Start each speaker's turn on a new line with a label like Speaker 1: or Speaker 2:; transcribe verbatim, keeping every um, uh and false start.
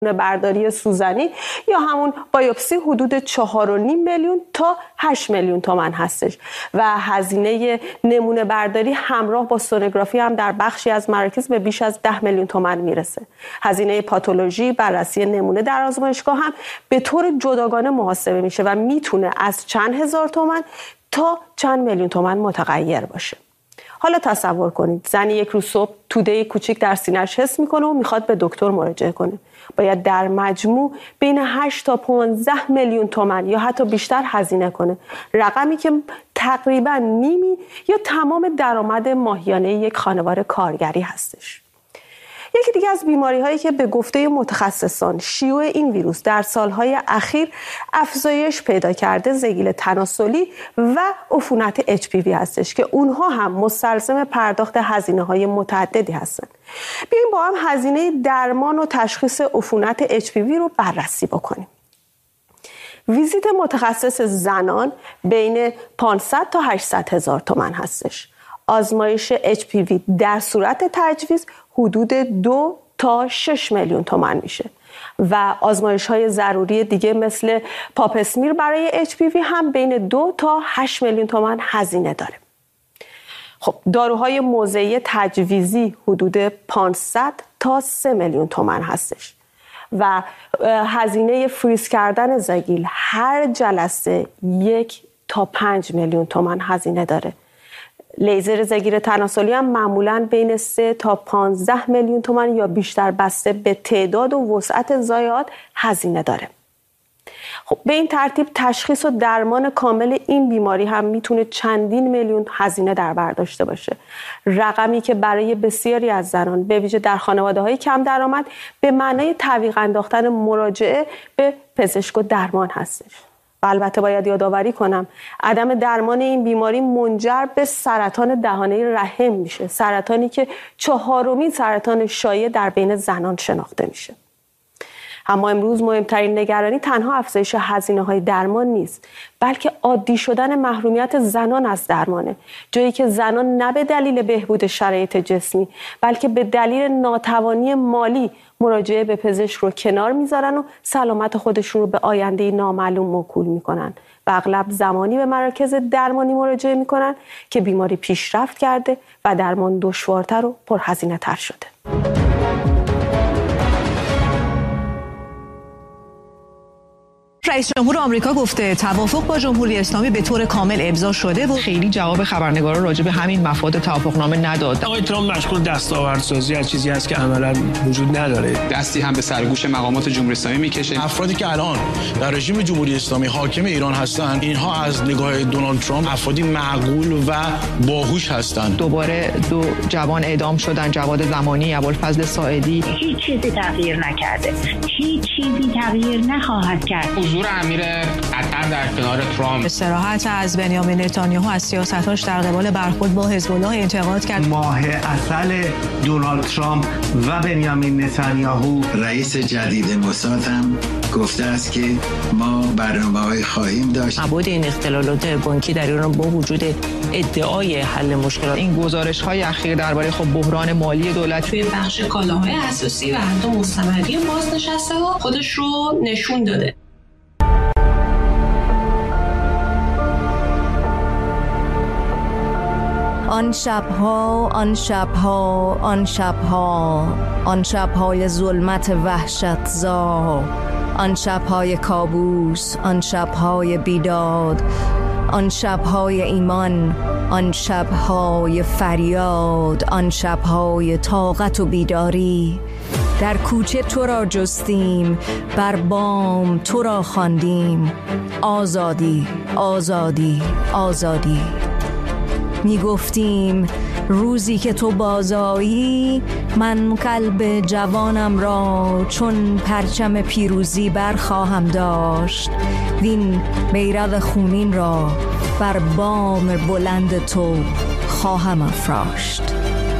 Speaker 1: برداری سوزنی یا همون بایوپسی حدود چهار و نیم میلیون تا هشت میلیون تومان هستش و هزینه نمونه برداری همراه با سونوگرافی هم در بخشی از مراکز به بیش از ده میلیون تومان میرسه. هزینه پاتولوژی، بررسی نمونه در آزمایشگاه هم به طور جداگانه محاسبه میشه و میتونه از چند هزار تومان تا چند میلیون تومان متغیر باشه. حالا تصور کنید زنی یک روز صبح توده کوچیک در سینه‌اش حس میکنه و میخواد به دکتر مراجعه کنه. باید در مجموع بین هشت تا پانزده میلیون تومان یا حتی بیشتر هزینه کنه. رقمی که تقریبا نیمی یا تمام درآمد ماهیانه یک خانواده کارگری هستش. یکی دیگه از بیماری‌هایی که به گفته متخصصان شیوع این ویروس در سالهای اخیر افزایش پیدا کرده زگیل تناسلی و عفونت اچ پی وی هستش که اونها هم مستلزم پرداخت هزینه‌های متعددی هستند. بیاییم با هم هزینه درمان و تشخیص عفونت اچ پی وی رو بررسی بکنیم. ویزیت متخصص زنان بین پانصد تا هشتصد هزار تومان هستش. آزمایش اچ پی وی در صورت تجویز حدود دو تا شش میلیون تومان میشه و آزمایش های ضروری دیگه مثل پاپ اسمیر برای اچ پی وی هم بین دو تا هشت میلیون تومان هزینه داره. خب داروهای موضعی تجویزی حدود پانصد تا سه میلیون تومان هستش و هزینه فریز کردن زگیل هر جلسه یک تا پنج میلیون تومان هزینه داره. لیزر زگیر تناسلی هم معمولاً بین سه تا پانزده میلیون تومان یا بیشتر بسته به تعداد و وسعت ضایعات هزینه داره. خب به این ترتیب تشخیص و درمان کامل این بیماری هم میتونه چندین میلیون هزینه در بر داشته باشه. رقمی که برای بسیاری از زنان به ویژه در خانواده‌های کم درآمد به معنای تعویق انداختن مراجعه به پزشک و درمان هستش. و البته باید یادآوری کنم عدم درمان این بیماری منجر به سرطان دهانه رحم میشه، سرطانی که چهارمین سرطان شایع در بین زنان شناخته میشه. اما امروز مهمترین نگرانی تنها افزایش هزینه‌های درمان نیست، بلکه عادی شدن محرومیت زنان از درمانه، جایی که زنان نه به دلیل بهبود شرایط جسمی بلکه به دلیل ناتوانی مالی مراجعه به پزشک رو کنار میذارن و سلامت خودشون رو به آینده نامعلوم موکول میکنن و اغلب زمانی به مراکز درمانی مراجعه میکنن که بیماری پیشرفت کرده و درمان دشوارتر و پرهزینه تر شده.
Speaker 2: رئیس جمهور آمریکا گفته توافق با جمهوری اسلامی به طور کامل امضا شده و خیلی جواب خبرنگارا راجع به همین مفاد توافقنامه نداد.
Speaker 3: آقای ترامپ مشغول دستاوردسازی از چیزی است که عملاً وجود نداره.
Speaker 4: دستی هم به سرگوش مقامات جمهوری اسلامی میکشه.
Speaker 5: افرادی که الان در رژیم جمهوری اسلامی حاکم ایران هستند، اینها از نگاه دونالد ترامپ افرادی معقول و باهوش هستند.
Speaker 2: دوباره دو جوان اعدام شدن، جواد زمانی، ابوالفضل ساعدی.
Speaker 6: هیچ چیزی تغییر نکرده. هیچ چیزی تغییر نخواهد کرد.
Speaker 4: حضور امیر قطر در کنار ترامپ.
Speaker 2: استراحت از بنیامین نتانیاهو از سیاستاش در قبال برخورد با حزب الله انتقاد کرد.
Speaker 7: ماه عسل دونالد ترامپ و بنیامین نتانیاهو.
Speaker 8: رئیس جدید موساد هم گفته است که ما برنامه‌های خواهیم داشت.
Speaker 9: ابعاد این اختلالات بانکی در ایران با وجود ادعای حل مشکلات،
Speaker 2: این گزارش‌های اخیر درباره خب بحران مالی دولت
Speaker 10: توی بخش کالاهای اساسی و حتی مستمری بازنشسته‌ها خودش رو نشون داده.
Speaker 11: آن شبها، آن شبها، آن شبها، آن شبهای ظلمت وحشت زا، آن شبهای کابوس، آن شبهای بیداد، آن شبهای ایمان، آن شبهای فریاد، آن شبهای طاقت و بیداری. در کوچه تو را جستیم، بر بام تو را خواندیم، آزادی، آزادی، آزادی. می گفتیم روزی که تو بازایی، من قلب جوانم را چون پرچم پیروزی برخواهم داشت، وین بیرق خونین را بر بام بلند تو خواهم افراشت.